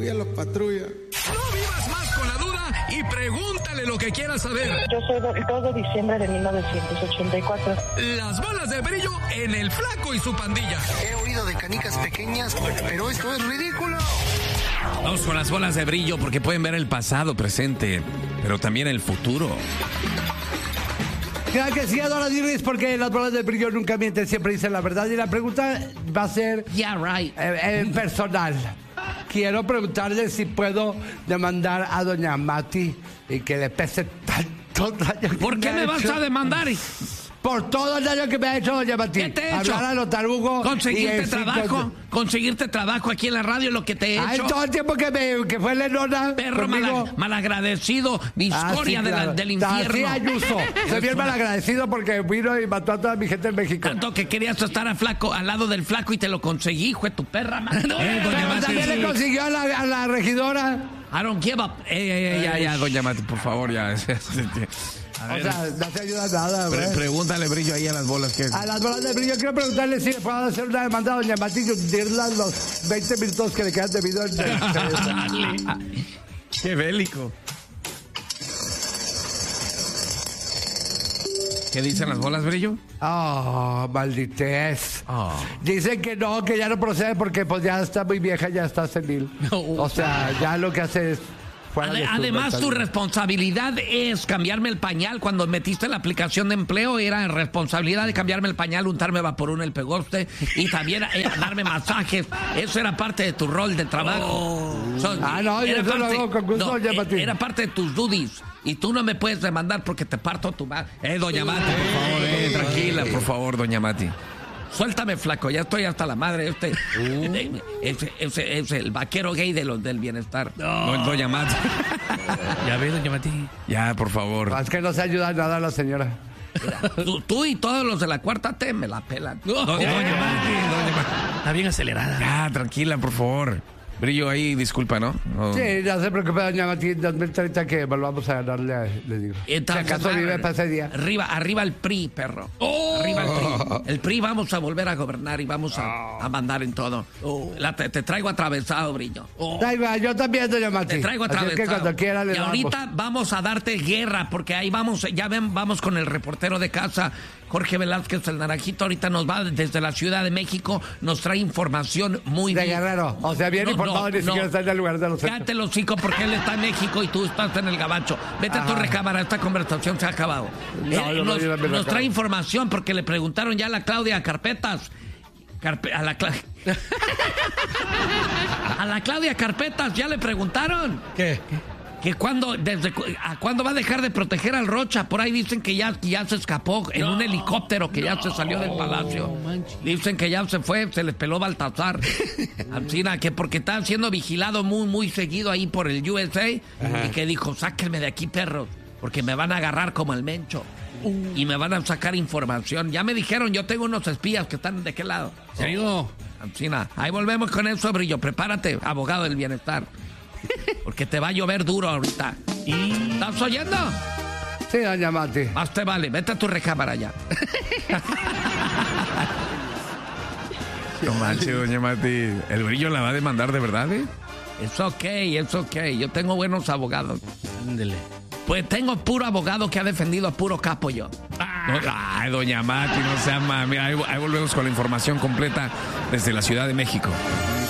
Patrulla los patrulla. No vivas más con la duda y pregúntale lo que quieras saber. Yo soy del 2 de diciembre de 1984. Las bolas de brillo en El Flaco y su pandilla. He oído de canicas pequeñas, pero esto es ridículo. Vamos con las bolas de brillo porque pueden ver el pasado, presente, pero también el futuro. Claro que sí, Adora Dirris, porque las bolas de brillo nunca mienten, siempre dicen la verdad. Y la pregunta va a ser personal. Quiero preguntarle si puedo demandar a doña Mati y que le pese tanto daño. ¿Por qué me vas a demandar? Por todo el daño que me ha hecho doña Mati. ¿Qué te he hecho? Hablar a lo tarugo. Conseguirte trabajo aquí en la radio, lo que te he hecho. Todo el tiempo que fue Lenona. Perro malagradecido, viscoria del infierno. Así Ayuso. Se bien malagradecido porque vino y mató a toda mi gente en México. Tanto que querías estar al lado del Flaco y te lo conseguí, hijo de tu perra, man. Doña Mati, también le consiguió a la regidora. I don't give up. Ya, doña Mati, por favor, ya. O sea, no te ayuda nada, güey. Pregúntale brillo ahí a las bolas. A las bolas de brillo, quiero preguntarle si le puedo hacer una demanda a doña Mati y hundirla los 20 minutos que le quedan de video en Qué bélico. ¿Qué dicen las bolas, brillo? Malditez. Dicen que ya no procede porque pues ya está muy vieja, ya está senil. O sea, ya lo que hace es... Además, tu responsabilidad es cambiarme el pañal. Cuando metiste la aplicación de empleo, era responsabilidad de cambiarme el pañal, untarme vaporú en el pegoste y también darme masajes. Eso era parte de tu rol de trabajo. Eso lo hago con gusto, era parte de tus duties. Y tú no me puedes demandar porque te parto tu madre. Doña Mati, por favor, tranquila, por favor, doña Mati. Suéltame, Flaco, ya estoy hasta la madre. Es el vaquero gay del bienestar. No, doña Mati. Ya ves, doña Mati. Ya, por favor. Es que no se ayuda nada a la señora. Tú y todos los de la cuarta T me la pelan. Doña Mati. Está bien acelerada. Ya, tranquila, por favor. Brillo ahí, disculpa, ¿no? Sí, no se preocupe, doña Mati. En 2030 que volvamos a ganarle, le digo. Entonces, si acaso vive para ese día. Arriba el PRI, perro. Arriba el PRI. El PRI vamos a volver a gobernar y vamos a mandar en todo. Te traigo atravesado, Brillo. Yo también, doña Mati. Te traigo atravesado. Así que cuando quiera le y ahorita vamos a darte guerra, porque ahí vamos con el reportero de casa, Jorge Velázquez, el Naranjito. Ahorita nos va desde la Ciudad de México, nos trae información muy de Guerrero. O sea, bien informado, ni siquiera está en el lugar de los hechos. Cállate los hocico porque él está en México y tú estás en el Gabacho. Vete a tu recámara, esta conversación se ha acabado. Nos trae información porque le preguntaron ya a la Claudia Carpetas. A la Claudia Carpetas ya le preguntaron. ¿Qué? Que cuándo va a dejar de proteger al Rocha. Por ahí dicen que ya se escapó en un helicóptero, que ya se salió del palacio. Dicen que ya se fue, se le peló Baltasar. Ancina, que porque está siendo vigilado muy, muy seguido ahí por el USA. Y que dijo, sáquenme de aquí, perros, porque me van a agarrar como el Mencho. Y me van a sacar información. Ya me dijeron, yo tengo unos espías que están de qué lado. ¿Se ha ido? Ancina, ahí volvemos con eso, Brillo. Prepárate, abogado del bienestar. Porque te va a llover duro ahorita. ¿Estás oyendo? Sí, doña Mati. Más te vale, vete a tu recámara ya. No manches, doña Mati. El Brillo la va a demandar de verdad, ¿eh? Es ok. Yo tengo buenos abogados. Ándele. Pues tengo puro abogado que ha defendido a puro capo yo. Ay, doña Mati, no sea mami. Ahí volvemos con la información completa desde la Ciudad de México.